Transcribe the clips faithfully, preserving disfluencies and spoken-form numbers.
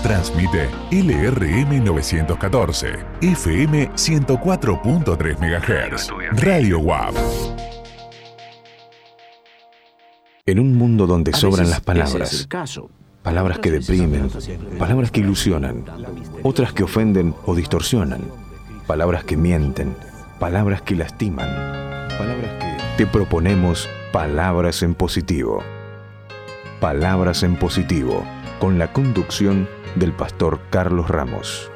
Transmite L R M novecientos catorce, F M ciento cuatro punto tres megahertz. Radio U A P. En un mundo donde sobran las palabras, palabras que deprimen, palabras que ilusionan, otras que ofenden o distorsionan, palabras que mienten, palabras que lastiman, palabras que... Te proponemos Palabras en Positivo. Palabras en Positivo, con la conducción del pastor Carlos Ramos.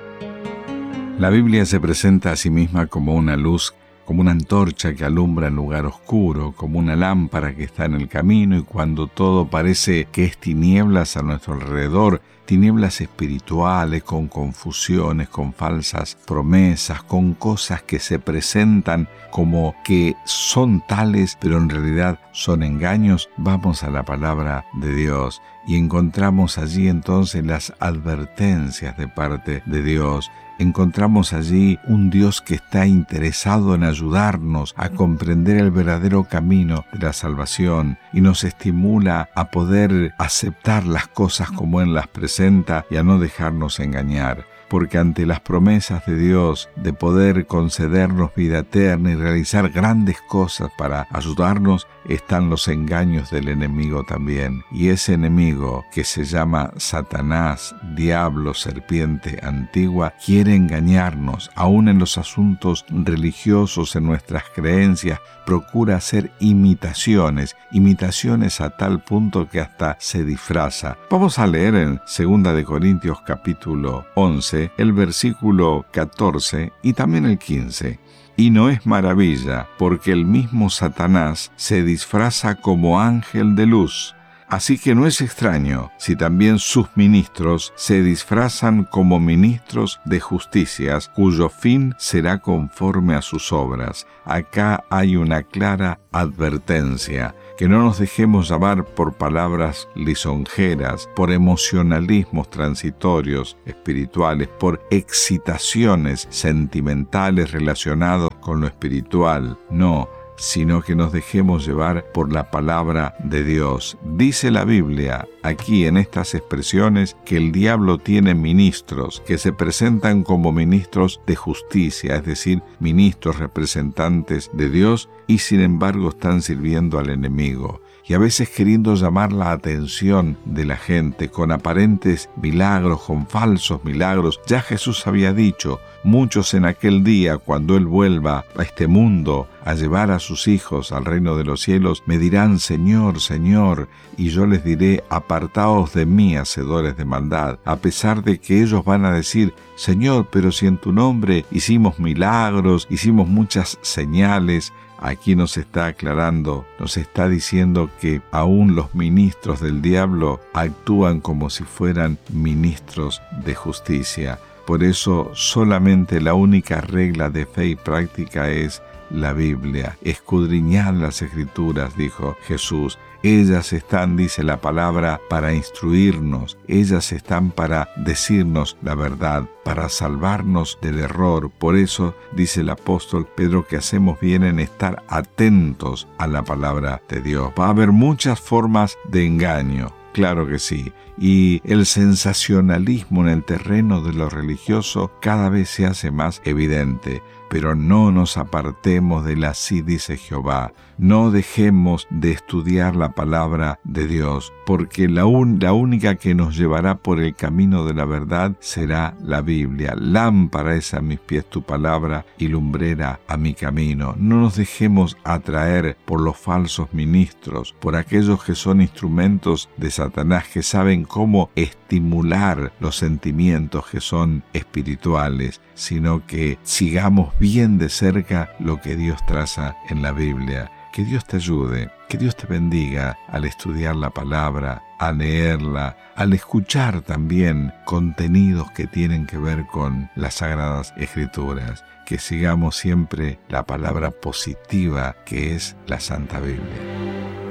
La Biblia se presenta a sí misma como una luz, como una antorcha que alumbra en lugar oscuro, como una lámpara que está en el camino, y cuando todo parece que es tinieblas a nuestro alrededor, tinieblas espirituales, con confusiones, con falsas promesas, con cosas que se presentan como que son tales, pero en realidad son engaños, vamos a la palabra de Dios y encontramos allí entonces las advertencias de parte de Dios. Encontramos allí un Dios que está interesado en ayudarnos a comprender el verdadero camino de la salvación y nos estimula a poder aceptar las cosas como Él las presenta y a no dejarnos engañar. Porque ante las promesas de Dios de poder concedernos vida eterna y realizar grandes cosas para ayudarnos, están los engaños del enemigo también. Y ese enemigo, que se llama Satanás, diablo, serpiente antigua, quiere engañarnos, aún en los asuntos religiosos, en nuestras creencias, procura hacer imitaciones, imitaciones a tal punto que hasta se disfraza. Vamos a leer en segunda de Corintios capítulo once, el versículo catorce y también el quince. Y no es maravilla, porque el mismo Satanás se disfraza como ángel de luz. Así que no es extraño si también sus ministros se disfrazan como ministros de justicias, cuyo fin será conforme a sus obras. Acá hay una clara advertencia, que no nos dejemos llevar por palabras lisonjeras, por emocionalismos transitorios espirituales, por excitaciones sentimentales relacionadas con lo espiritual. No, sino que nos dejemos llevar por la palabra de Dios. Dice la Biblia, aquí en estas expresiones, que el diablo tiene ministros que se presentan como ministros de justicia, es decir, ministros representantes de Dios, y sin embargo están sirviendo al enemigo. Y a veces queriendo llamar la atención de la gente con aparentes milagros, con falsos milagros. Ya Jesús había dicho, muchos en aquel día, cuando Él vuelva a este mundo a llevar a sus hijos al reino de los cielos, me dirán, Señor, Señor, y yo les diré, apartaos de mí, hacedores de maldad. A pesar de que ellos van a decir, Señor, pero si en tu nombre hicimos milagros, hicimos muchas señales. Aquí nos está aclarando, nos está diciendo que aún los ministros del diablo actúan como si fueran ministros de justicia. Por eso solamente la única regla de fe y práctica es la Biblia. Escudriñad las Escrituras, dijo Jesús. Ellas están, dice la palabra, para instruirnos. Ellas están para decirnos la verdad, para salvarnos del error. Por eso, dice el apóstol Pedro, que hacemos bien en estar atentos a la palabra de Dios. Va a haber muchas formas de engaño. Claro que sí. Y el sensacionalismo en el terreno de lo religioso cada vez se hace más evidente. Pero no nos apartemos del así dice Jehová. No dejemos de estudiar la palabra de Dios, porque la, un, la única que nos llevará por el camino de la verdad será la Biblia. Lámpara es a mis pies tu palabra y lumbrera a mi camino. No nos dejemos atraer por los falsos ministros, por aquellos que son instrumentos de Satanás, que saben cómo estimular los sentimientos que son espirituales, sino que sigamos bien de cerca lo que Dios traza en la Biblia. Que Dios te ayude, que Dios te bendiga al estudiar la palabra, al leerla, al escuchar también contenidos que tienen que ver con las Sagradas Escrituras. Que sigamos siempre la palabra positiva que es la Santa Biblia.